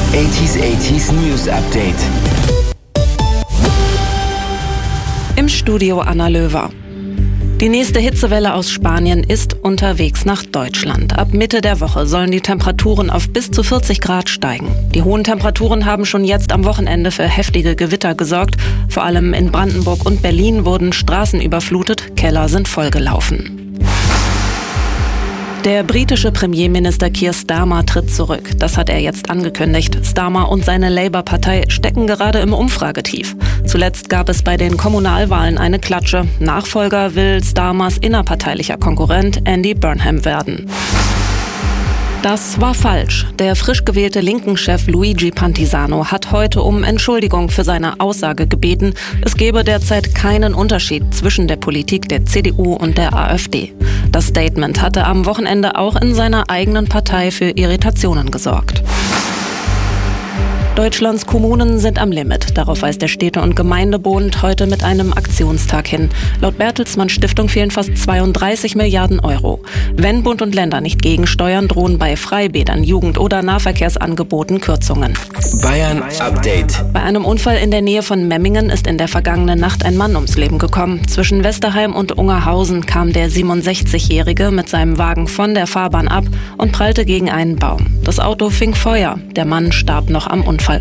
80s News Update. Im Studio Anna Löwer. Die nächste Hitzewelle aus Spanien ist unterwegs nach Deutschland. Ab Mitte der Woche sollen die Temperaturen auf bis zu 40 Grad steigen. Die hohen Temperaturen haben schon jetzt am Wochenende für heftige Gewitter gesorgt. Vor allem in Brandenburg und Berlin wurden Straßen überflutet, Keller sind vollgelaufen. Der britische Premierminister Keir Starmer tritt zurück. Das hat er jetzt angekündigt. Starmer und seine Labour-Partei stecken gerade im Umfragetief. Zuletzt gab es bei den Kommunalwahlen eine Klatsche. Nachfolger will Starmers innerparteilicher Konkurrent Andy Burnham werden. Das war falsch. Der frisch gewählte Linken-Chef Luigi Pantisano hat heute um Entschuldigung für seine Aussage gebeten, es gebe derzeit keinen Unterschied zwischen der Politik der CDU und der AfD. Das Statement hatte am Wochenende auch in seiner eigenen Partei für Irritationen gesorgt. Deutschlands Kommunen sind am Limit. Darauf weist der Städte- und Gemeindebund heute mit einem Aktionstag hin. Laut Bertelsmann Stiftung fehlen fast 32 Milliarden Euro. Wenn Bund und Länder nicht gegensteuern, drohen bei Freibädern, Jugend- oder Nahverkehrsangeboten Kürzungen. Bayern Update. Bei einem Unfall in der Nähe von Memmingen ist in der vergangenen Nacht ein Mann ums Leben gekommen. Zwischen Westerheim und Ungerhausen kam der 67-Jährige mit seinem Wagen von der Fahrbahn ab und prallte gegen einen Baum. Das Auto fing Feuer. Der Mann starb noch am Unfallort.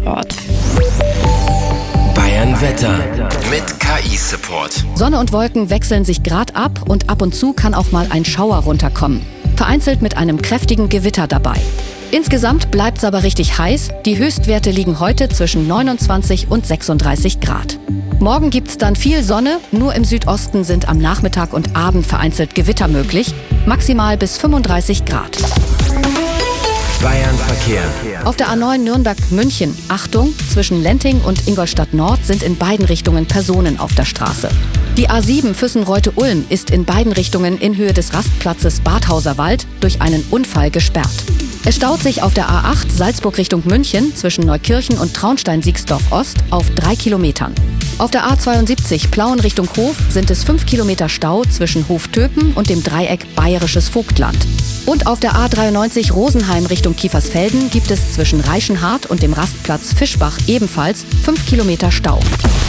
Bayern Wetter mit KI-Support. Sonne und Wolken wechseln sich grad ab und ab und zu kann auch mal ein Schauer runterkommen. Vereinzelt mit einem kräftigen Gewitter dabei. Insgesamt bleibt's aber richtig heiß. Die Höchstwerte liegen heute zwischen 29 und 36 Grad. Morgen gibt's dann viel Sonne. Nur im Südosten sind am Nachmittag und Abend vereinzelt Gewitter möglich. Maximal bis 35 Grad. Bayern Verkehr. Auf der A9 Nürnberg-München, Achtung, zwischen Lenting und Ingolstadt Nord sind in beiden Richtungen Personen auf der Straße. Die A7 Füssen-Reute-Ulm ist in beiden Richtungen in Höhe des Rastplatzes Badhauser Wald durch einen Unfall gesperrt. Es staut sich auf der A8 Salzburg Richtung München zwischen Neukirchen und Traunstein-Siegsdorf-Ost auf 3 Kilometern. Auf der A72 Plauen Richtung Hof sind es 5 Kilometer Stau zwischen Hoftöpen und dem Dreieck Bayerisches Vogtland. Und auf der A93 Rosenheim Richtung Kiefersfelden gibt es zwischen Reichenhart und dem Rastplatz Fischbach ebenfalls 5 Kilometer Stau.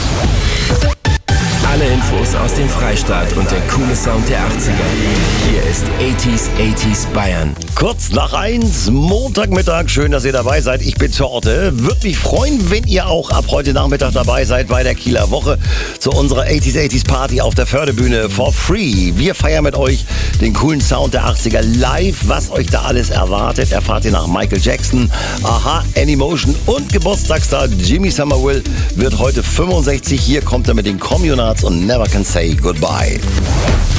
Alle Infos aus dem Freistaat und der coole Sound der 80er. Hier ist 80s Bayern. Kurz nach 1, Montagmittag. Schön, dass ihr dabei seid. Ich bin zur Orte. Würde mich freuen, wenn ihr auch ab heute Nachmittag dabei seid bei der Kieler Woche zu unserer 80s Party auf der Fördebühne for free. Wir feiern mit euch den coolen Sound der 80er live. Was euch da alles erwartet, erfahrt ihr nach Michael Jackson, Aha, Anymotion und Geburtstagsstar Jimmy Somerville wird heute 65. Hier kommt er mit den Communards und Never Can Say Goodbye.